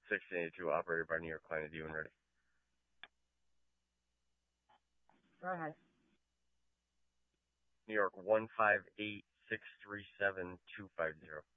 1682, operated by New York Client. You and ready? Go ahead. New York 158-637-250.